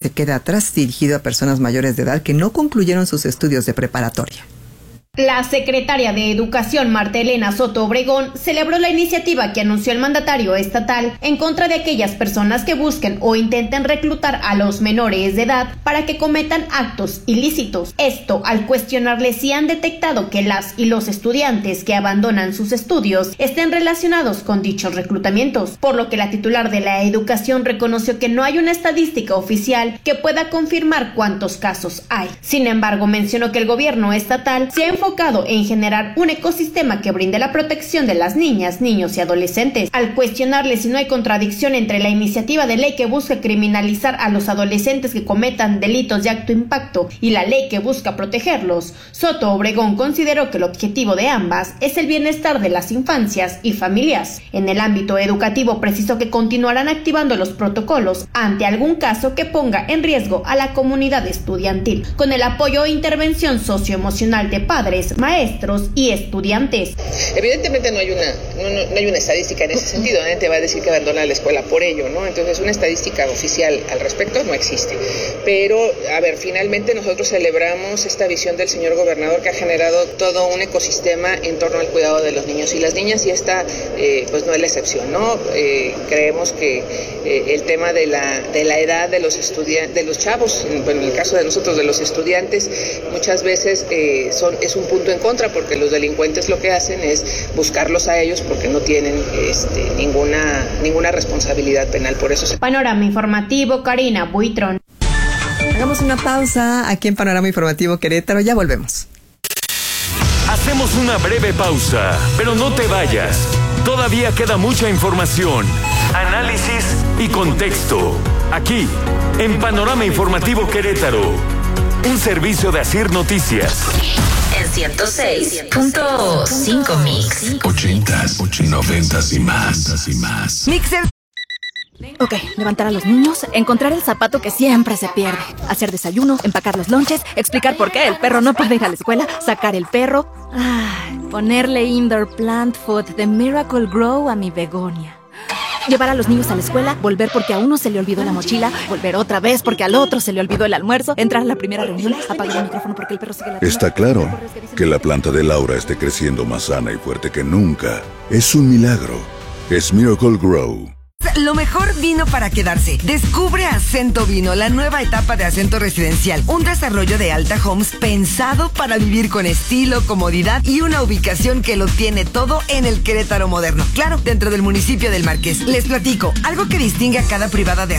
se queda atrás, dirigido a personas mayores de edad que no concluyeron sus estudios de preparatoria. La secretaria de Educación, Marta Elena Soto Obregón, celebró la iniciativa que anunció el mandatario estatal en contra de aquellas personas que busquen o intenten reclutar a los menores de edad para que cometan actos ilícitos. Esto al cuestionarle si han detectado que las y los estudiantes que abandonan sus estudios estén relacionados con dichos reclutamientos, por lo que la titular de la Educación reconoció que no hay una estadística oficial que pueda confirmar cuántos casos hay. Sin embargo, mencionó que el gobierno estatal se ha enfocado en generar un ecosistema que brinde la protección de las niñas, niños y adolescentes. Al cuestionarle si no hay contradicción entre la iniciativa de ley que busca criminalizar a los adolescentes que cometan delitos de alto impacto y la ley que busca protegerlos, Soto Obregón consideró que el objetivo de ambas es el bienestar de las infancias y familias. En el ámbito educativo precisó que continuarán activando los protocolos ante algún caso que ponga en riesgo a la comunidad estudiantil, con el apoyo e intervención socioemocional de padres, maestros y estudiantes. Evidentemente no hay una estadística en ese sentido. Nadie te va a decir que abandona la escuela por ello, ¿no? Entonces una estadística oficial al respecto no existe. Pero, a ver, finalmente nosotros celebramos esta visión del señor gobernador que ha generado todo un ecosistema en torno al cuidado de los niños y las niñas, y esta pues no es la excepción, ¿no? Creemos que el tema de la edad de los estudiantes, de los chavos, bueno, en el caso de nosotros de los estudiantes, muchas veces es un punto en contra, porque los delincuentes lo que hacen es buscarlos a ellos porque no tienen ninguna responsabilidad penal. Por eso Panorama Informativo, Karina Buitrón. Hagamos una pausa aquí en Panorama Informativo Querétaro, ya volvemos. Hacemos una breve pausa, pero no te vayas. Todavía queda mucha información, análisis y contexto. Aquí, en Panorama Informativo Querétaro, un servicio de Asir Noticias. En 106.5 Mix. 80s, 90s y más. Mixer. Ok, levantar a los niños, encontrar el zapato que siempre se pierde, hacer desayuno, empacar los lonches, explicar por qué el perro no puede ir a la escuela, sacar el perro, ponerle indoor plant food de Miracle Grow a mi begonia. Llevar a los niños a la escuela, volver porque a uno se le olvidó la mochila, volver otra vez porque al otro se le olvidó el almuerzo, entrar a la primera reunión, apagar el micrófono porque el perro sigue ladrando. Está claro que la planta de Laura esté creciendo más sana y fuerte que nunca. Es un milagro. Es Miracle Grow. Lo mejor vino para quedarse. Descubre Acento Vino, la nueva etapa de Acento Residencial. Un desarrollo de Alta Homes pensado para vivir con estilo, comodidad y una ubicación que lo tiene todo en el Querétaro moderno. Claro, dentro del municipio del Marqués. Les platico, algo que distingue a cada privada de